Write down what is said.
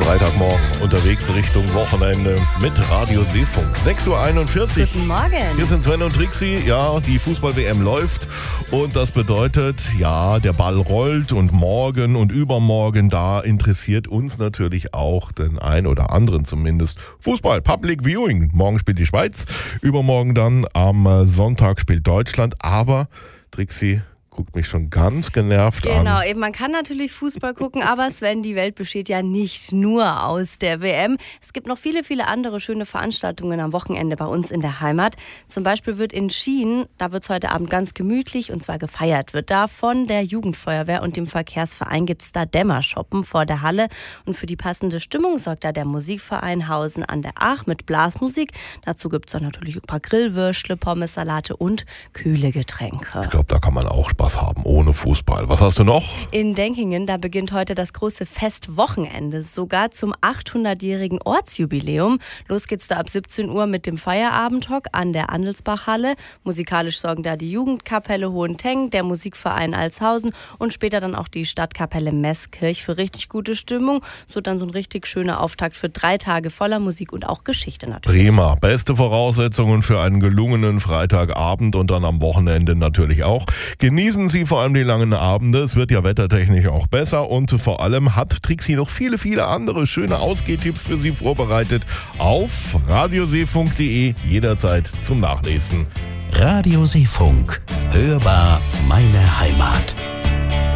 Freitagmorgen unterwegs Richtung Wochenende mit Radio Seefunk. 6.41 Uhr. Guten Morgen. Hier sind Sven und Trixi. Ja, die Fußball-WM läuft und das bedeutet, ja, der Ball rollt und morgen und übermorgen, da interessiert uns natürlich auch den ein oder anderen zumindest Fußball, Public Viewing. Morgen spielt die Schweiz, übermorgen dann am Sonntag spielt Deutschland, aber Trixi guckt mich schon ganz genervt an. Genau, eben, man kann natürlich Fußball gucken, aber Sven, die Welt besteht ja nicht nur aus der WM. Es gibt noch viele, viele andere schöne Veranstaltungen am Wochenende bei uns in der Heimat. Zum Beispiel wird in Schien, da wird es heute Abend ganz gemütlich und zwar gefeiert. Wird da von der Jugendfeuerwehr und dem Verkehrsverein gibt es da Dämmershoppen vor der Halle. Und für die passende Stimmung sorgt da der Musikverein Hausen an der Aach mit Blasmusik. Dazu gibt es dann natürlich ein paar Grillwürstle, Pommes, Salate und kühle Getränke. Ich glaube, da kann man auch Spaß haben, ohne Fußball. Was hast du noch? In Denkingen, da beginnt heute das große Festwochenende, sogar zum 800-jährigen Ortsjubiläum. Los geht's da ab 17 Uhr mit dem Feierabendhock an der Andelsbachhalle. Musikalisch sorgen da die Jugendkapelle Hohenteng, der Musikverein Alshausen und später dann auch die Stadtkapelle Meßkirch für richtig gute Stimmung. So dann so ein richtig schöner Auftakt für 3 Tage voller Musik und auch Geschichte natürlich. Prima. Beste Voraussetzungen für einen gelungenen Freitagabend und dann am Wochenende natürlich auch. Genießen Sie vor allem die langen Abende. Es wird ja wettertechnisch auch besser und vor allem hat Trixi noch viele, viele andere schöne Ausgehtipps für Sie vorbereitet auf radioseefunk.de, jederzeit zum Nachlesen. Radio Seefunk. Hörbar meine Heimat.